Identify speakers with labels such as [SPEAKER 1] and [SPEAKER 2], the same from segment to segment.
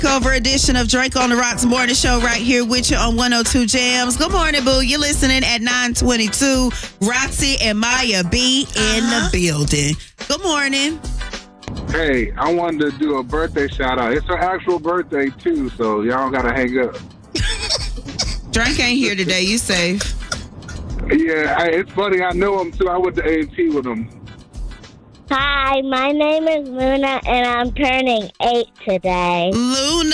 [SPEAKER 1] Cover edition of Drake on the Rocks Morning Show right here with you on 102 Jams. Good morning, boo. You're listening at 922. Roxy and Maya B in the building. Good morning.
[SPEAKER 2] Hey, I wanted to do a birthday shout out. It's her actual birthday too, so y'all gotta hang up.
[SPEAKER 1] Drake ain't here today. You safe?
[SPEAKER 2] Yeah, it's funny. I know him too. I went to A&T with him.
[SPEAKER 3] Hi, my name is Luna, and I'm turning 8 today.
[SPEAKER 1] Luna.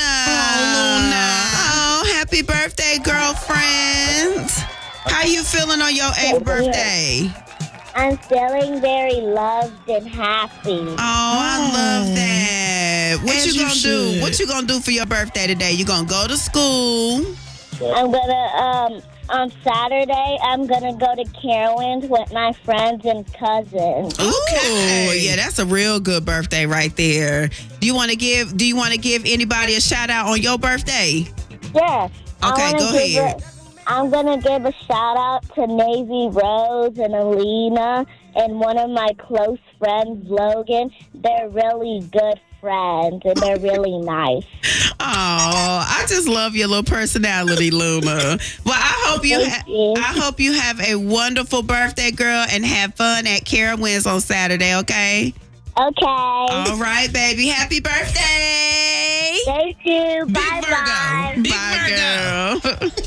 [SPEAKER 1] Oh, happy birthday, girlfriend. How you feeling on your 8th birthday?
[SPEAKER 3] I'm feeling very loved and happy.
[SPEAKER 1] Oh, I love that. What
[SPEAKER 4] As
[SPEAKER 1] you gonna do?
[SPEAKER 4] should.
[SPEAKER 1] What you gonna do for your birthday today? You gonna go to school?
[SPEAKER 3] I'm gonna, on Saturday, I'm gonna go to Carowinds with my friends and cousins.
[SPEAKER 1] Okay. Ooh, yeah, that's a real good birthday right there. Do you want to give anybody a shout out on your birthday?
[SPEAKER 3] Yes.
[SPEAKER 1] Okay, go ahead.
[SPEAKER 3] I'm gonna give a shout out to Navy Rose and Alina and one of my close friends, Logan. They're really good friends and they're really nice.
[SPEAKER 1] Oh, I just love your little personality, Luna. Well, I hope you have a wonderful birthday, girl, and have fun at Carowinds on Saturday, okay?
[SPEAKER 3] Okay.
[SPEAKER 1] All right, baby. Happy birthday.
[SPEAKER 3] Thank you.
[SPEAKER 4] Big
[SPEAKER 3] Bye-bye.
[SPEAKER 4] Virgo. Big
[SPEAKER 1] Bye,
[SPEAKER 4] Virgo.
[SPEAKER 1] girl.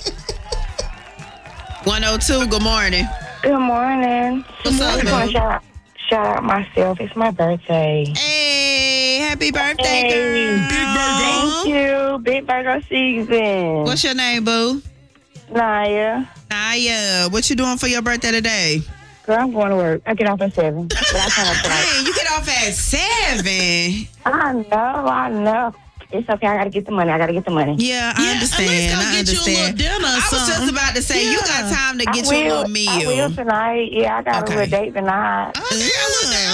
[SPEAKER 1] 102, good morning.
[SPEAKER 5] Good morning.
[SPEAKER 1] What's up,
[SPEAKER 5] I just want to shout out myself. It's my birthday.
[SPEAKER 1] Hey, happy birthday,
[SPEAKER 5] Hey.
[SPEAKER 1] girl.
[SPEAKER 4] Big Virgo.
[SPEAKER 5] Thank you. Big Virgo season.
[SPEAKER 1] What's your name, boo?
[SPEAKER 5] Naya.
[SPEAKER 1] Naya. What you doing for your birthday today?
[SPEAKER 5] Girl, I'm going to work. I get off at 7. But I come up tonight.
[SPEAKER 1] Hey, you get off at 7.
[SPEAKER 5] I know. It's okay. I got to get the money.
[SPEAKER 1] Yeah, I understand.
[SPEAKER 4] At least go
[SPEAKER 1] I
[SPEAKER 4] get you a little
[SPEAKER 1] understand.
[SPEAKER 4] dinner or
[SPEAKER 1] I was just
[SPEAKER 4] something.
[SPEAKER 1] about to say, you got time to get
[SPEAKER 5] I
[SPEAKER 1] you a
[SPEAKER 5] will.
[SPEAKER 1] little meal.
[SPEAKER 5] I will tonight. Yeah, I got
[SPEAKER 1] Okay.
[SPEAKER 5] a little date tonight.
[SPEAKER 4] Okay, look,